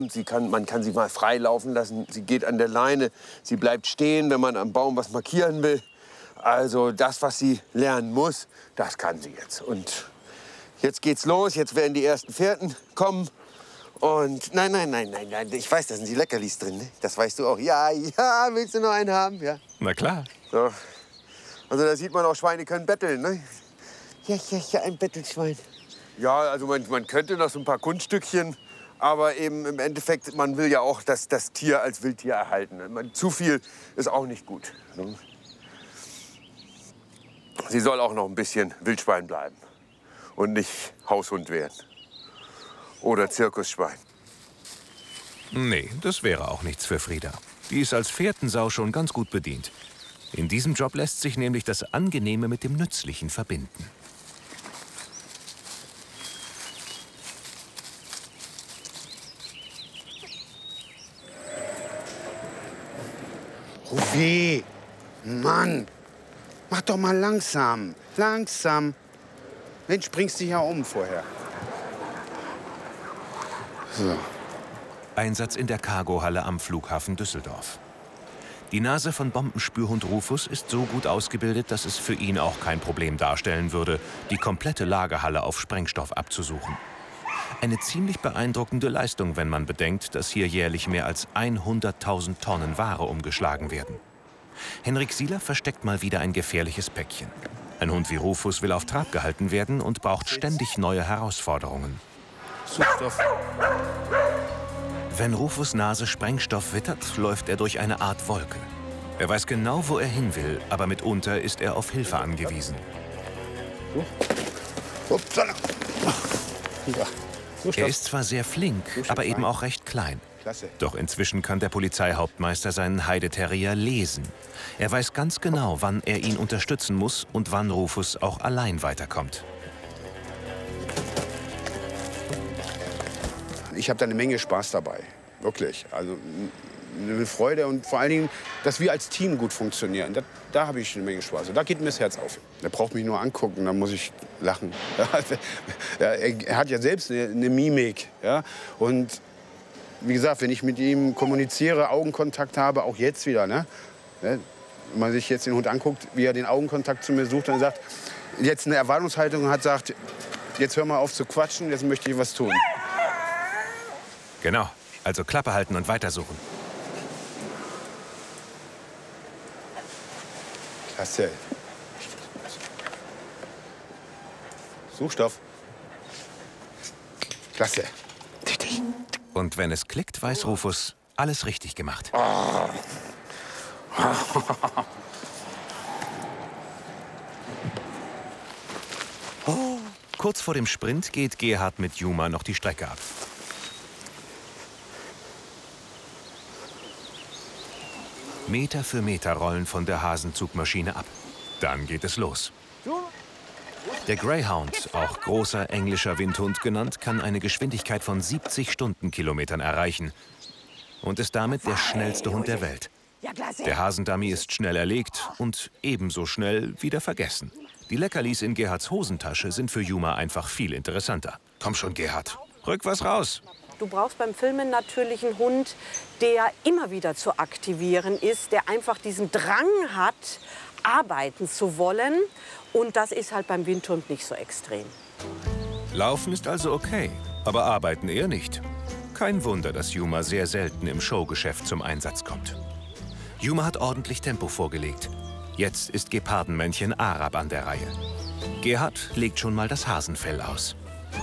Man kann sie mal frei laufen lassen. Sie geht an der Leine. Sie bleibt stehen, wenn man am Baum was markieren will. Also das, was sie lernen muss, das kann sie jetzt. Und jetzt geht's los. Jetzt werden die ersten Fährten kommen. Und nein. Ich weiß, da sind die Leckerlis drin. Ne? Das weißt du auch. Ja, willst du noch einen haben? Ja. Na klar. So. Also da sieht man auch, Schweine können betteln. Ne? Ja, ein Bettelschwein. Ja, also man könnte noch so ein paar Kunststückchen. Aber eben im Endeffekt, man will ja auch das Tier als Wildtier erhalten. Zu viel ist auch nicht gut. Ne? Sie soll auch noch ein bisschen Wildschwein bleiben und nicht Haushund werden. Oder Zirkusschwein. Nee, das wäre auch nichts für Frida. Die ist als Fährtensau schon ganz gut bedient. In diesem Job lässt sich nämlich das Angenehme mit dem Nützlichen verbinden. Rufi, Mann, mach doch mal langsam, langsam. Mensch, springst dich ja um vorher. So. Einsatz in der Cargohalle am Flughafen Düsseldorf. Die Nase von Bombenspürhund Rufus ist so gut ausgebildet, dass es für ihn auch kein Problem darstellen würde, die komplette Lagerhalle auf Sprengstoff abzusuchen. Eine ziemlich beeindruckende Leistung, wenn man bedenkt, dass hier jährlich mehr als 100.000 Tonnen Ware umgeschlagen werden. Henrik Sieler versteckt mal wieder ein gefährliches Päckchen. Ein Hund wie Rufus will auf Trab gehalten werden und braucht ständig neue Herausforderungen. Suchstoff. Wenn Rufus Nase Sprengstoff wittert, läuft er durch eine Art Wolke. Er weiß genau, wo er hin will, aber mitunter ist er auf Hilfe angewiesen. Upsala. Ja. Er ist zwar sehr flink, aber eben auch recht klein. Klasse. Doch inzwischen kann der Polizeihauptmeister seinen Heideterrier lesen. Er weiß ganz genau, wann er ihn unterstützen muss und wann Rufus auch allein weiterkommt. Ich habe da eine Menge Spaß dabei, wirklich. Also eine Freude und vor allen Dingen, dass wir als Team gut funktionieren. Da habe ich eine Menge Spaß. Und da geht mir das Herz auf. Er braucht mich nur angucken, dann muss ich lachen. Er hat ja selbst eine Mimik. Ja? Und wie gesagt, wenn ich mit ihm kommuniziere, Augenkontakt habe, auch jetzt wieder, ne? Wenn man sich jetzt den Hund anguckt, wie er den Augenkontakt zu mir sucht und sagt, jetzt eine Erwartungshaltung hat, sagt, jetzt hör mal auf zu quatschen, jetzt möchte ich was tun. Genau, also Klappe halten und weitersuchen. Klasse. Suchstoff. Klasse. Und wenn es klickt, weiß Rufus, alles richtig gemacht. Kurz vor dem Sprint geht Gerhard mit Juma noch die Strecke ab. Meter für Meter rollen von der Hasenzugmaschine ab. Dann geht es los. Der Greyhound, auch großer englischer Windhund genannt, kann eine Geschwindigkeit von 70 Stundenkilometern erreichen und ist damit der schnellste Hund der Welt. Der Hasendummy ist schnell erlegt und ebenso schnell wieder vergessen. Die Leckerlis in Gerhards Hosentasche sind für Juma einfach viel interessanter. Komm schon, Gerhard, rück was raus. Du brauchst beim Filmen natürlich einen Hund, der immer wieder zu aktivieren ist, der einfach diesen Drang hat, arbeiten zu wollen. Und das ist halt beim Windhund nicht so extrem. Laufen ist also okay, aber arbeiten eher nicht. Kein Wunder, dass Juma sehr selten im Showgeschäft zum Einsatz kommt. Juma hat ordentlich Tempo vorgelegt. Jetzt ist Gepardenmännchen Arab an der Reihe. Gerhard legt schon mal das Hasenfell aus.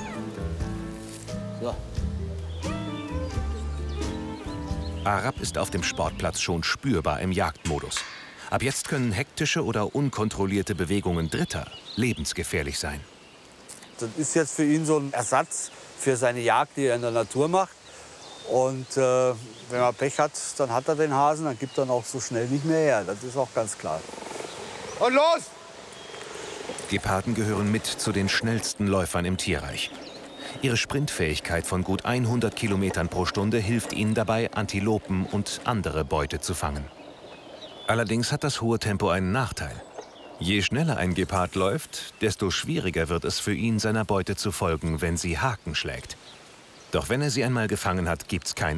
So. Arab ist auf dem Sportplatz schon spürbar im Jagdmodus. Ab jetzt können hektische oder unkontrollierte Bewegungen Dritter lebensgefährlich sein. Das ist jetzt für ihn so ein Ersatz für seine Jagd, die er in der Natur macht. Und wenn er Pech hat, dann hat er den Hasen, dann gibt er ihn auch so schnell nicht mehr her. Das ist auch ganz klar. Und los! Geparden gehören mit zu den schnellsten Läufern im Tierreich. Ihre Sprintfähigkeit von gut 100 Kilometern pro Stunde hilft ihnen dabei, Antilopen und andere Beute zu fangen. Allerdings hat das hohe Tempo einen Nachteil. Je schneller ein Gepard läuft, desto schwieriger wird es für ihn, seiner Beute zu folgen, wenn sie Haken schlägt. Doch wenn er sie einmal gefangen hat, gibt's keine